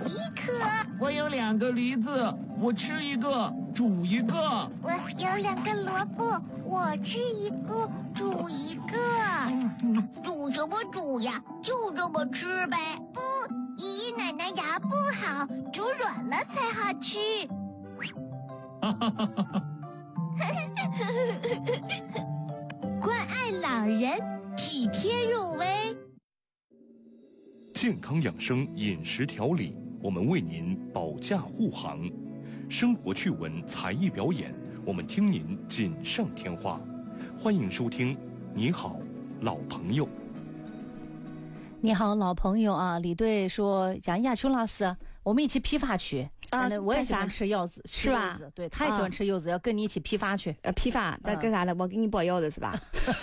1颗。 我有2个梨子，我吃1个，煮1个。 我有2个萝卜，我吃1个，煮1个。煮什么煮呀？就这么吃呗。不，爷爷奶奶牙不好，煮软了才好吃。 哈哈哈哈。 关爱老人，体贴入微。 健康养生饮食调理，我们为您保驾护航；生活趣闻才艺表演，我们听您锦上添花。欢迎收听《你好，老朋友》。 你好，老朋友啊！李队说：“讲亚秋老师，我们一起批发去。”我也喜欢吃柚子， 是吧？ 对，他也喜欢吃柚子，要跟你一起批发去。 批发，那干啥的？我给你剥柚子是吧？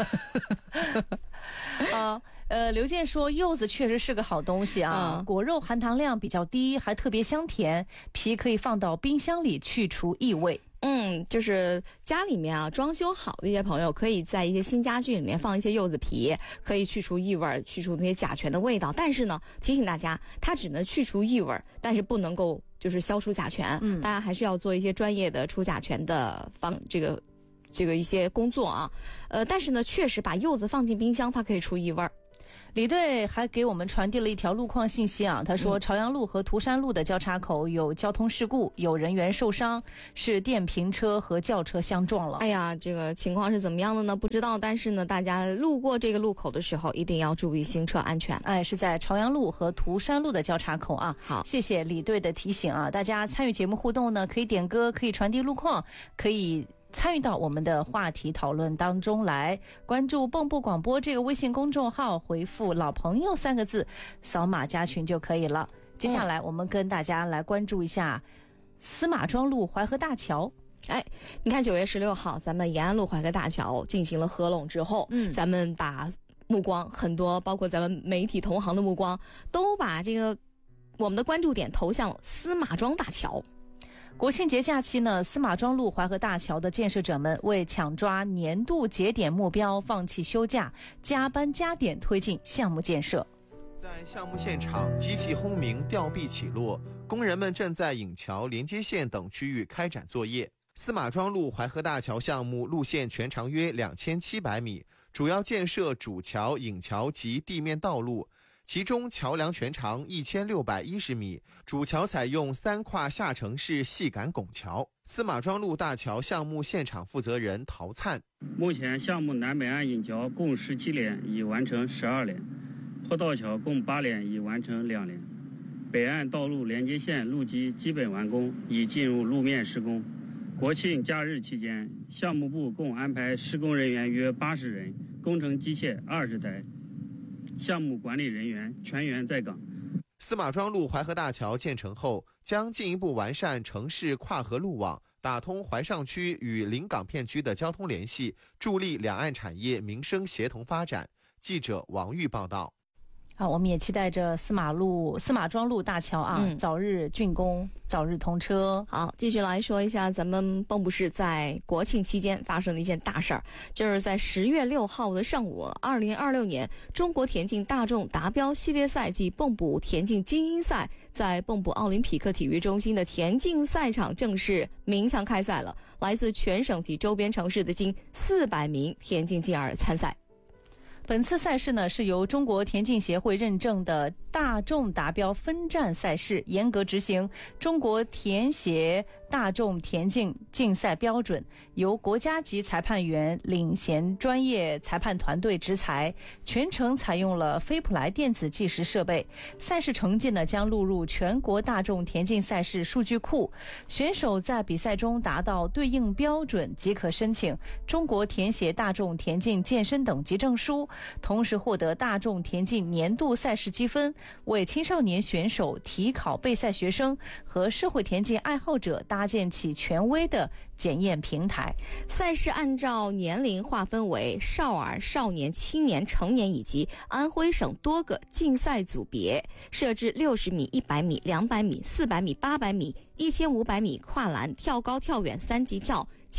刘健说柚子确实是个好东西啊，果肉含糖量比较低，还特别香甜，皮可以放到冰箱里去除异味。 就是家里面啊装修好的一些朋友，可以在一些新家具里面放一些柚子皮，可以去除异味，去除那些甲醛的味道。但是呢，提醒大家，它只能去除异味，但是不能够就是消除甲醛。大家还是要做一些专业的除甲醛的这个一些工作啊。但是呢，确实把柚子放进冰箱，它可以除异味。 李队还给我们传递了一条路况信息啊，他说朝阳路和涂山路的交叉口有交通事故，有人员受伤，是电瓶车和轿车相撞了。 哎呀，这个情况是怎么样的呢？不知道，但是呢，大家路过这个路口的时候一定要注意行车安全。 是在朝阳路和涂山路的交叉口啊。 好， 谢谢李队的提醒啊！大家参与节目互动呢，可以点歌，可以传递路况，可以参与到我们的话题讨论当中来。关注蚌埠广播这个微信公众号，回复老朋友3个字，扫码加群就可以了。接下来我们跟大家来关注一下司马庄路淮河大桥。 你看9月16号咱们延安路淮河大桥进行了合拢之后，咱们把目光很多，包括咱们媒体同行的目光，都把这个我们的关注点投向司马庄大桥。 国庆节假期呢，司马庄路淮河大桥的建设者们为抢抓年度节点目标，放弃休假，加班加点推进项目建设。 在项目现场，机器轰鸣，吊臂起落，工人们正在引桥、连接线等区域开展作业。司马庄路淮河大桥项目路线全长约2700米，主要建设主桥、引桥及地面道路。其中桥梁全长1610米，主桥采用3跨下沉式细杆拱桥。司马庄路大桥项目现场负责人陶灿： 目前项目南北岸引桥共17连，已完成12连；坡道桥共8连，已完成2连；北岸道路连接线路基基本完工，已进入路面施工。国庆假日期间，项目部共安排施工人员约80人，工程机械20台。项目管理人员全员在岗。 司马庄路淮河大桥建成后，将进一步完善城市跨河路网，打通淮上区与临港片区的交通联系，助力两岸产业民生协同发展。记者王玉报道。 我们也期待着司马庄路大桥早日竣工，早日通车。 好，继续来说一下咱们蚌埠市在国庆期间发生的一件大事儿，就是在10月6号的上午，2026年中国田径大众达标系列赛暨蚌埠田径精英赛在蚌埠奥林匹克体育中心的田径赛场正式鸣枪开赛了，来自全省及周边城市的近400名田径健儿参赛。 本次赛事呢是由中国田径协会认证的大众达标分站赛事，严格执行中国田协大众田径竞赛标准，由国家级裁判员领衔专业裁判团队执裁，全程采用了飞普莱电子计时设备。赛事成绩呢将录入全国大众田径赛事数据库，选手在比赛中达到对应标准即可申请中国田协大众田径健身等级证书，同时获得大众田径年度赛事积分，为青少年选手、体考备赛学生和社会田径爱好者搭建起权威的检验平台。 赛事按照年龄划分为少儿、少年、青年、成年以及安徽省多个竞赛组别，设置60米、100米、200米、400米、800米、1500米跨栏、跳高、跳远3级跳、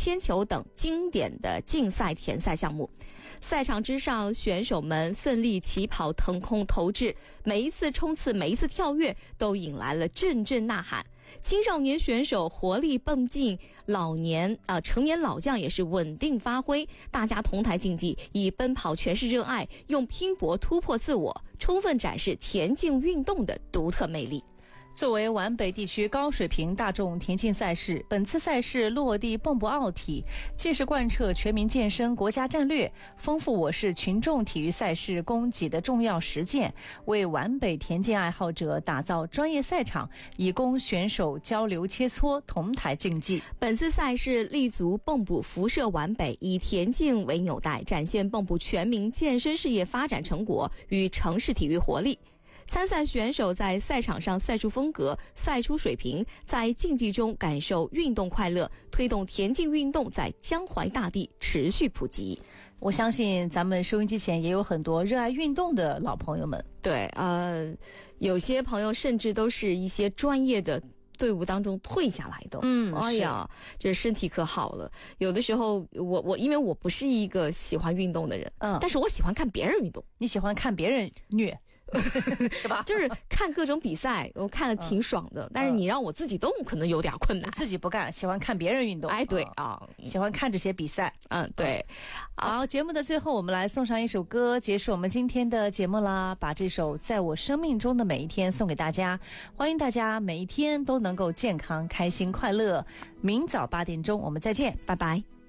铅球等经典的竞赛田赛项目。赛场之上，选手们奋力起跑、腾空投掷，每一次冲刺、每一次跳跃都引来了阵阵呐喊。青少年选手活力迸进，成年老将也是稳定发挥，大家同台竞技，以奔跑诠释热爱，用拼搏突破自我，充分展示田径运动的独特魅力。 作为皖北地区高水平大众田径赛事，本次赛事落地蚌埠奥体，既是贯彻全民健身国家战略，丰富我市群众体育赛事供给的重要实践，为皖北田径爱好者打造专业赛场，以供选手交流切磋、同台竞技。 本次赛事立足蚌埠辐射皖北，以田径为纽带，展现蚌埠全民健身事业发展成果与城市体育活力。参赛选手在赛场上赛出风格、赛出水平，在竞技中感受运动快乐，推动田径运动在江淮大地持续普及。 我相信咱们收音机前也有很多热爱运动的老朋友们。 对，有些朋友甚至都是一些专业的队伍当中退下来的。哎呀，就是身体可好了。有的时候我因为我不是一个喜欢运动的人，但是我喜欢看别人运动。 你喜欢看别人虐是吧？ 就是看各种比赛，我看的挺爽的。但是你让我自己动，可能有点困难。 自己不干，喜欢看别人运动。 哎，对喜欢看这些比赛。 对。 好，节目的最后，我们来送上一首歌，结束我们今天的节目啦。把这首《在我生命中的每一天》送给大家，欢迎大家每一天都能够健康、开心、快乐。明早8点钟，我们再见， 拜拜。